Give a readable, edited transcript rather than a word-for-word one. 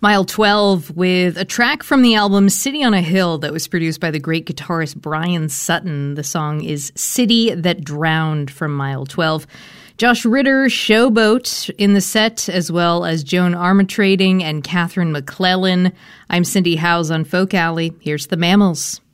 Mile 12 with a track from the album City on a Hill that was produced by the great guitarist Brian Sutton. The song is City That Drowned from Mile 12. Josh Ritter, Showboat in the set, as well as Joan Armatrading and Catherine McClellan. I'm Cindy Howes on Folk Alley. Here's the Mammals.